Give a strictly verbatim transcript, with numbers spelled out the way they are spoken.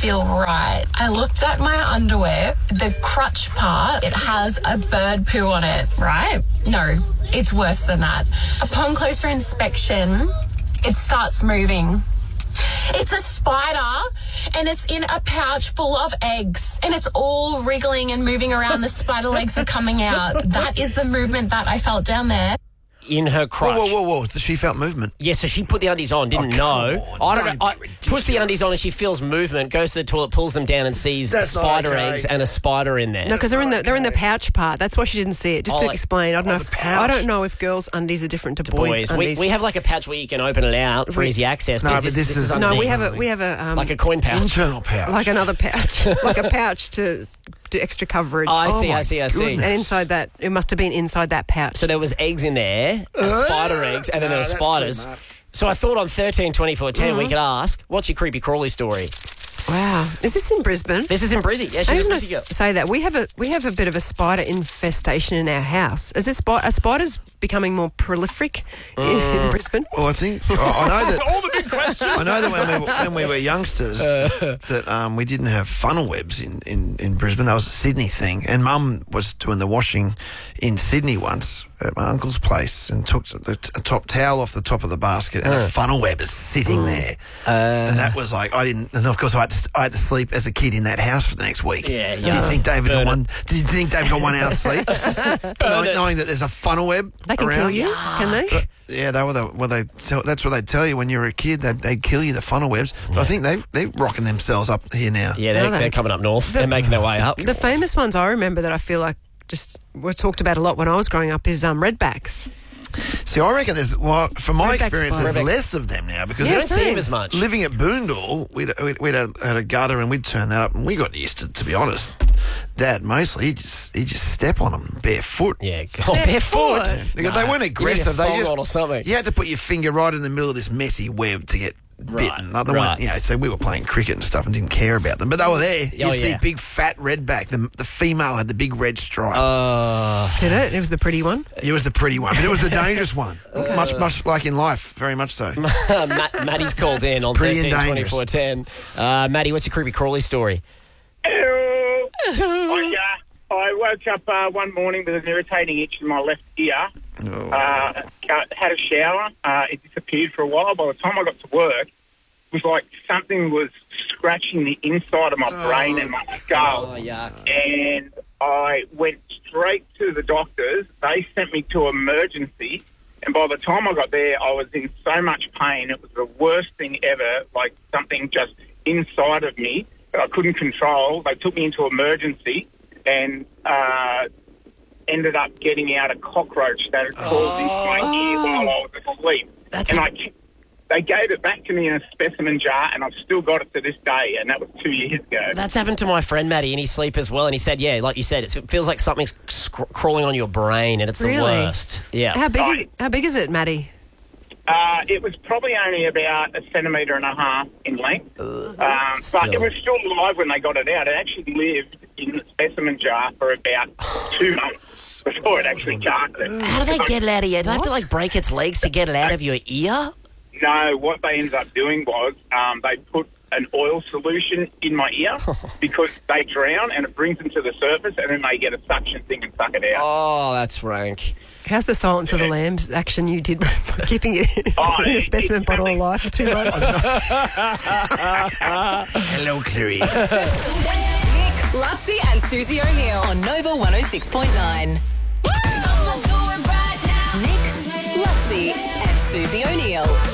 feel right. I looked at my underwear. The crotch part, it has a bird poo on it, right? No, it's worse than that. Upon closer inspection, it starts moving. It's a spider, and it's in a pouch full of eggs, and it's all wriggling and moving around. The spider legs are coming out. That is the movement that I felt down there. In her crotch. Whoa, whoa, whoa, whoa. She felt movement. Yeah, so she put the undies on, didn't Oh, know. come on, I don't don't know. I, be puts the undies on and she feels movement, goes to the toilet, pulls them down and sees That's not spider okay. eggs and a spider in there. No, because they're in the they're in the pouch part. That's why she didn't see it. Just Oh, to like- explain, I don't know. Oh, If, the pouch. I don't know if girls' undies are different to, Boys, boys', we, undies. we have like a pouch where you can open it out for We- easy access. No, but but this is- no, we underneath. have a we have a um, like a coin pouch. Internal pouch. like another pouch, like a pouch to do extra coverage. Oh, I see, my I see, I see. goodness. And inside that, it must have been inside that pouch. So there was eggs in there, uh, spider eggs, and then no, there were that's too spiders. much. So I thought on thirteen twenty-four ten Mm-hmm. we could ask, what's your creepy crawly story? Wow, is this in Brisbane? This is in Brizzy. Yeah, I she's a just want Brizzy girl. to say that we have a we have a bit of a spider infestation in our house. Is it spi- are spiders becoming more prolific in, Mm. in Brisbane? Well, I think I I know that. All the big questions. I know that when we were, when we were youngsters, that um, we didn't have funnel webs in, in, in Brisbane. That was a Sydney thing. And Mum was doing the washing in Sydney once at my uncle's place and took the t- a top towel off the top of the basket and a funnel web is sitting there. and that was like, I didn't, and of course I had, to, I had to sleep as a kid in that house for the next week. Yeah, Do you yeah. think David got Burn it. one? Do you think David got one hour's sleep? knowing, it. knowing that there's a funnel web They can around. kill you, can they? Yeah, they were the, well, they tell, that's what they tell you when you're a kid. They they kill you, the funnel webs. But I think they they're rocking themselves up here now. Yeah, they're, Are they? they're coming up north. they're making their way up. The famous ones I remember that I feel like just were talked about a lot when I was growing up is um, redbacks. See, I reckon there's, well, from my Redback experience, spiders. there's less of them now because you Yeah, don't see them same. as much. living at Boondall, we'd, we'd, we'd had, had a gutter and we'd turn that up and we got used to, to be honest. Dad, mostly, he'd just, he'd just step on them barefoot. Yeah, oh, barefoot. They, they weren't aggressive. You need a They thong just, on or something. You had to put your finger right in the middle of this messy web to get bitten. Like, they right. weren't, you know, so we were playing cricket and stuff and didn't care about them. But they were there. You Oh, see yeah. big fat redback. The, the female had the big red stripe. Uh, Did it? It was the pretty one. It was the pretty one, but it was the dangerous one. much, much like in life, very much so. Matt, Maddie's called in on Pretty and thirteen dangerous. twenty-four ten. Uh, Maddie, what's your creepy crawly story? Hello. I, uh, I woke up uh, one morning with an irritating itch in my left ear. Oh. Uh, had a shower. Uh, it disappeared for a while. By the time I got to work, it was like something was scratching the inside of my brain and my skull. Oh, yeah. And I went straight to the doctors. They sent me to emergency. And by the time I got there, I was in so much pain. It was the worst thing ever, like something just inside of me that I couldn't control. They took me into emergency and uh, ended up getting out a cockroach that had crawled into my ear while I was asleep. That's and a- I, they gave it back to me in a specimen jar, and I've still got it to this day, and that was two years ago. That's happened to my friend Maddie in his sleep as well, and he said, yeah, like you said, it's, it feels like something's sc- crawling on your brain, and it's the Really? worst. Yeah. How big is Right. how big is it, Maddie? Uh, it was probably only about a centimetre and a half in length, um, but still. it was still alive when they got it out. It actually lived in the specimen jar for about two months before it actually carked it. How do they get it out of you? Do they have to like break its legs to get it out of your ear? No, what they ended up doing was um, they put an oil solution in my ear because they drown and it brings them to the surface, and then they get a suction thing and suck it out. Oh, that's rank. How's the Silence of the Lambs action you did keeping it Oh, in a it- specimen it's bottle something- alive for two months? Hello, Clarice. Nick, Lutzi and Susie O'Neill on Nova one oh six point nine. Nick, Lutzi and Susie O'Neill.